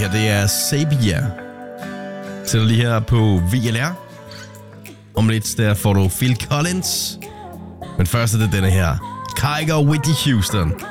her, det er Sabia. Sætter lige her på VLR. Om lidt der får du Phil Collins. Men først er det denne her. Kygo Whitney Houston.